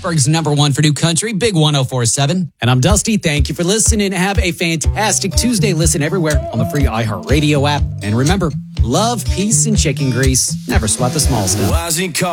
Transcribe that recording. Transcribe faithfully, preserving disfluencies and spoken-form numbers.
Pittsburgh's number one for new country, Big one oh four point seven. And I'm Dusty. Thank you for listening. Have a fantastic Tuesday. Listen everywhere on the free iHeartRadio app. And remember, love, peace, and chicken grease. Never sweat the small stuff.